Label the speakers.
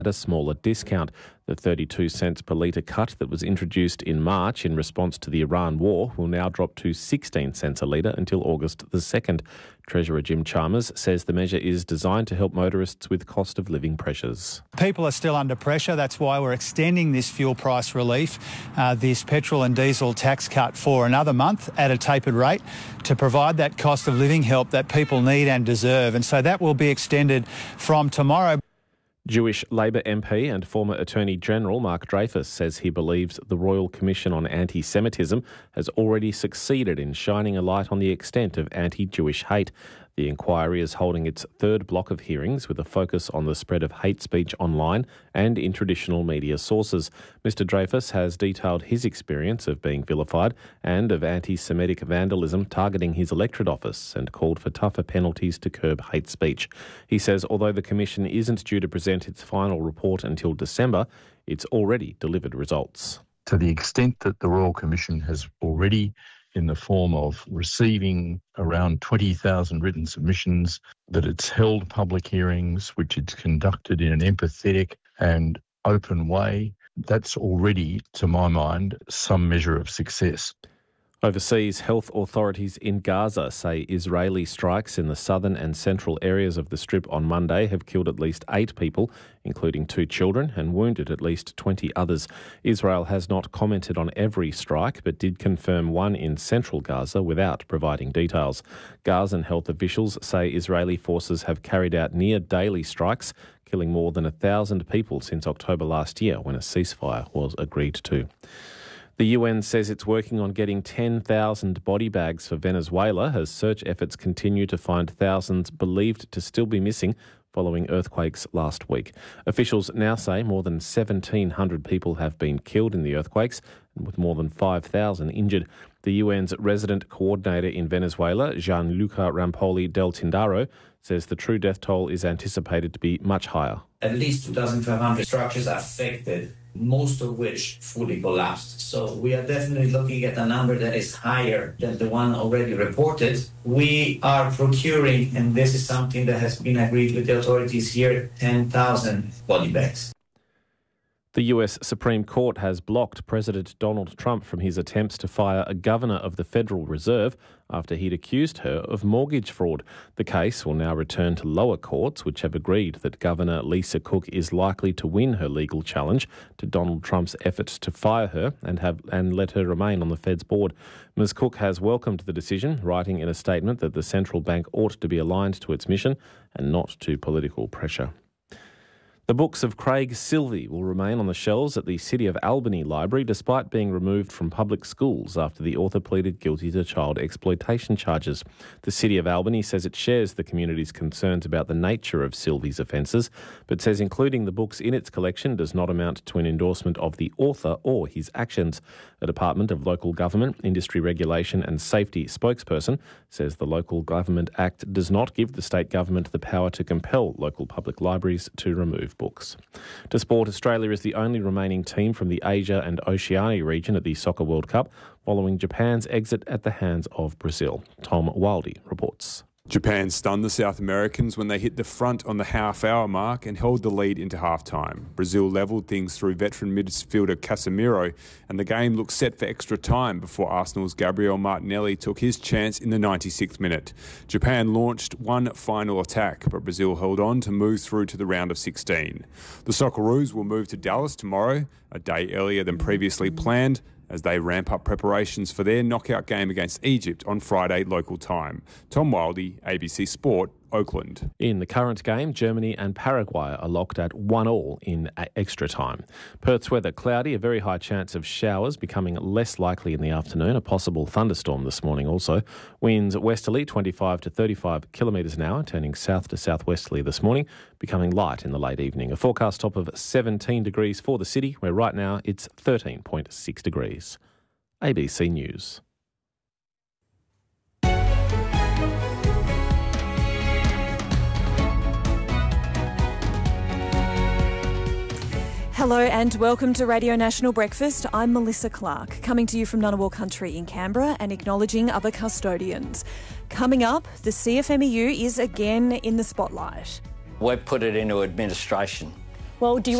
Speaker 1: at a smaller discount. The 32 cents per litre cut that was introduced in March in response to the Iran war will now drop to 16 cents a litre until August the 2nd. Treasurer Jim Chalmers says the measure is designed to help motorists with cost of living pressures.
Speaker 2: People are still under pressure. That's why we're extending this fuel price relief, this petrol and diesel tax cut for another month at a tapered rate to provide that cost of living help that people need and deserve. And so that will be extended from tomorrow.
Speaker 1: Jewish Labor MP and former Attorney General Mark Dreyfus says he believes the Royal Commission on Anti-Semitism has already succeeded in shining a light on the extent of anti-Jewish hate. The inquiry is holding its third block of hearings with a focus on the spread of hate speech online and in traditional media sources. Mr Dreyfus has detailed his experience of being vilified and of anti-Semitic vandalism targeting his electorate office and called for tougher penalties to curb hate speech. He says although the Commission isn't due to present its final report until December, it's already delivered results.
Speaker 3: To the extent that the Royal Commission has already, in the form of receiving around 20,000 written submissions, that it's held public hearings, which it's conducted in an empathetic and open way, that's already, to my mind, some measure of success.
Speaker 1: Overseas, health authorities in Gaza say Israeli strikes in the southern and central areas of the Strip on Monday have killed at least 8 people, including 2 children, and wounded at least 20 others. Israel has not commented on every strike, but did confirm one in central Gaza without providing details. Gazan health officials say Israeli forces have carried out near-daily strikes, killing more than 1,000 people since October last year when a ceasefire was agreed to. The UN says it's working on getting 10,000 body bags for Venezuela as search efforts continue to find thousands believed to still be missing following earthquakes last week. Officials now say more than 1,700 people have been killed in the earthquakes, with more than 5,000 injured. The UN's resident coordinator in Venezuela, Gianluca Rampoli del Tindaro, says the true death toll is anticipated to be much higher.
Speaker 4: At least 2,500 structures are affected, most of which fully collapsed. So we are definitely looking at a number that is higher than the one already reported. We are procuring, and this is something that has been agreed with the authorities here, 10,000 body bags.
Speaker 1: The US Supreme Court has blocked President Donald Trump from his attempts to fire a governor of the Federal Reserve after he'd accused her of mortgage fraud. The case will now return to lower courts, which have agreed that Governor Lisa Cook is likely to win her legal challenge to Donald Trump's efforts to fire her and let her remain on the Fed's board. Ms. Cook has welcomed the decision, writing in a statement that the central bank ought to be aligned to its mission and not to political pressure. The books of Craig Silvey will remain on the shelves at the City of Albany Library despite being removed from public schools after the author pleaded guilty to child exploitation charges. The City of Albany says it shares the community's concerns about the nature of Silvey's offences, but says including the books in its collection does not amount to an endorsement of the author or his actions. A Department of Local Government, Industry Regulation and Safety spokesperson says the Local Government Act does not give the state government the power to compel local public libraries to remove books. To sport, Australia is the only remaining team from the Asia and Oceania region at the Soccer World Cup, following Japan's exit at the hands of Brazil. Tom Wildey reports.
Speaker 5: Japan stunned the South Americans when they hit the front on the half-hour mark and held the lead into half-time. Brazil levelled things through veteran midfielder Casemiro, and the game looked set for extra time before Arsenal's Gabriel Martinelli took his chance in the 96th minute. Japan launched one final attack, but Brazil held on to move through to the round of 16. The Socceroos will move to Dallas tomorrow, a day earlier than previously planned, as they ramp up preparations for their knockout game against Egypt on Friday local time. Tom Wildey, ABC Sport, Oakland.
Speaker 1: In the current game, Germany and Paraguay are locked at 1-1 in extra time. Perth's weather cloudy, a very high chance of showers becoming less likely in the afternoon, a possible thunderstorm this morning also. Winds westerly 25 to 35 kilometres an hour, turning south to southwesterly this morning, becoming light in the late evening. A forecast top of 17 degrees for the city, where right now it's 13.6 degrees. ABC News.
Speaker 6: Hello and welcome to Radio National Breakfast. I'm Melissa Clark, coming to you from Ngunnawal Country in Canberra and acknowledging other custodians. Coming up, the CFMEU is again in the spotlight.
Speaker 7: We've put it into administration.
Speaker 6: Well, do you